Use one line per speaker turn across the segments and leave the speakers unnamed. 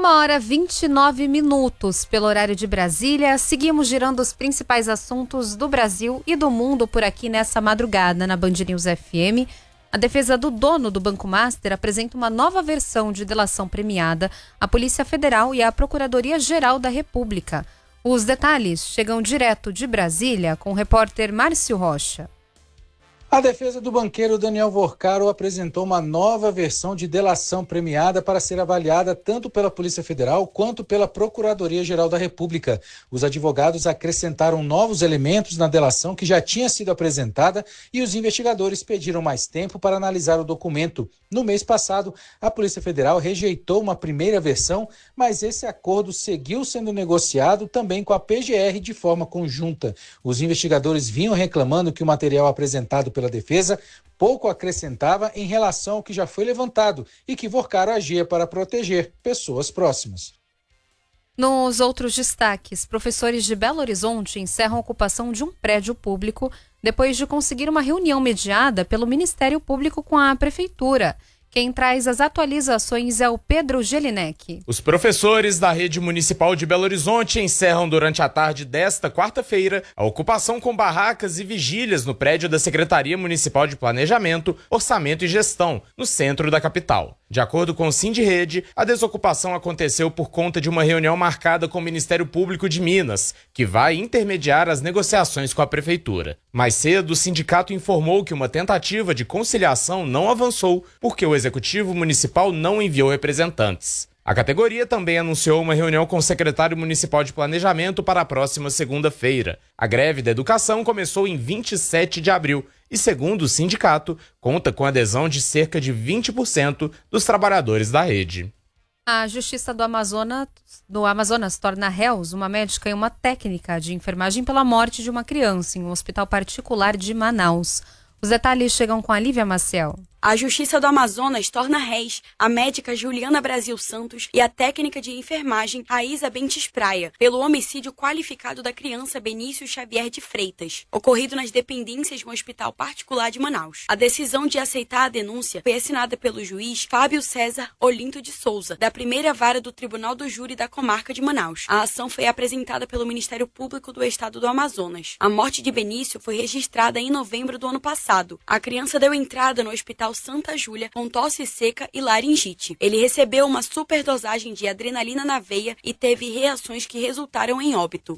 1h29 pelo horário de Brasília. Seguimos girando os principais assuntos do Brasil e do mundo por aqui nessa madrugada na Band News FM. A defesa do dono do Banco Master apresenta uma nova versão de delação premiada à Polícia Federal e à Procuradoria-Geral da República. Os detalhes chegam direto de Brasília com o repórter Márcio Rocha.
A defesa do banqueiro Daniel Vorcaro apresentou uma nova versão de delação premiada para ser avaliada tanto pela Polícia Federal quanto pela Procuradoria-Geral da República. Os advogados acrescentaram novos elementos na delação que já tinha sido apresentada e os investigadores pediram mais tempo para analisar o documento. No mês passado, a Polícia Federal rejeitou uma primeira versão, mas esse acordo seguiu sendo negociado também com a PGR de forma conjunta. Os investigadores vinham reclamando que o material apresentado pela defesa pouco acrescentava em relação ao que já foi levantado e que Vorcaro agia para proteger pessoas próximas.
Nos outros destaques, professores de Belo Horizonte encerram a ocupação de um prédio público depois de conseguir uma reunião mediada pelo Ministério Público com a Prefeitura. Quem traz as atualizações é o Pedro Gelinek.
Os professores da Rede Municipal de Belo Horizonte encerram durante a tarde desta quarta-feira a ocupação com barracas e vigílias no prédio da Secretaria Municipal de Planejamento, Orçamento e Gestão, no centro da capital. De acordo com o Sindirrede, a desocupação aconteceu por conta de uma reunião marcada com o Ministério Público de Minas, que vai intermediar as negociações com a Prefeitura. Mais cedo, o sindicato informou que uma tentativa de conciliação não avançou porque o Executivo Municipal não enviou representantes. A categoria também anunciou uma reunião com o secretário municipal de Planejamento para a próxima segunda-feira. A greve da educação começou em 27 de abril e, segundo o sindicato, conta com adesão de cerca de 20% dos trabalhadores da rede.
A Justiça do Amazonas torna réus uma médica e uma técnica de enfermagem pela morte de uma criança em um hospital particular de Manaus. Os detalhes chegam com a Lívia Maciel.
A Justiça do Amazonas torna réis a médica Juliana Brasil Santos e a técnica de enfermagem Raíza Bentes Praia pelo homicídio qualificado da criança Benício Xavier de Freitas, ocorrido nas dependências de um hospital particular de Manaus. A decisão de aceitar a denúncia foi assinada pelo juiz Fábio César Olinto de Souza, da primeira vara do Tribunal do Júri da Comarca de Manaus. A ação foi apresentada pelo Ministério Público do Estado do Amazonas. A morte de Benício foi registrada em novembro do ano passado. A criança deu entrada no hospital Santa Júlia com tosse seca e laringite. Ele recebeu uma superdosagem de adrenalina na veia e teve reações que resultaram em óbito.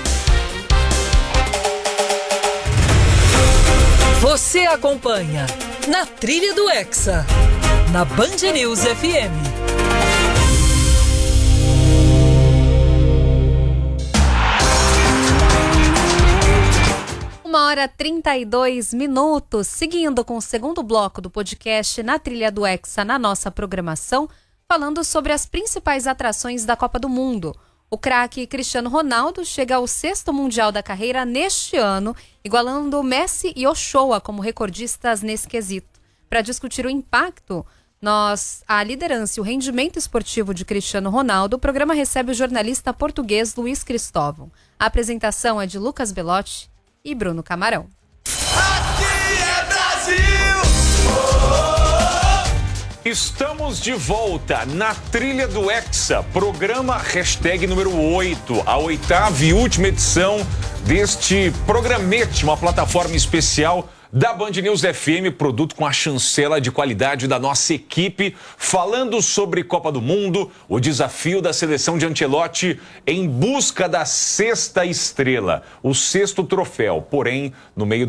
Você acompanha Na Trilha do Hexa, na Band News FM.
1h32, seguindo com o segundo bloco do podcast Na Trilha do Hexa na nossa programação, falando sobre as principais atrações da Copa do Mundo. O craque Cristiano Ronaldo chega ao 6º Mundial da carreira neste ano, igualando Messi e Ochoa como recordistas nesse quesito. Para discutir o impacto, a liderança e o rendimento esportivo de Cristiano Ronaldo, o programa recebe o jornalista português Luiz Cristóvão. A apresentação é de Lucas Belotti e Bruno Camarão.
Aqui é Brasil!
Estamos de volta na Trilha do Hexa, programa hashtag número 8, a 8ª e última edição deste programete, uma plataforma especial da Band News FM, produto com a chancela de qualidade da nossa equipe, falando sobre Copa do Mundo, o desafio da seleção de Ancelotti em busca da 6ª estrela, o 6º troféu, porém, no meio